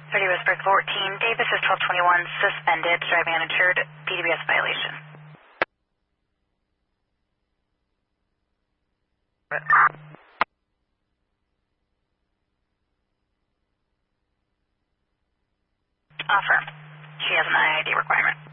30 Westbrook 14. Davis is 1221, suspended, driving uninsured, PDBS violation. Affirm. She has an IID requirement.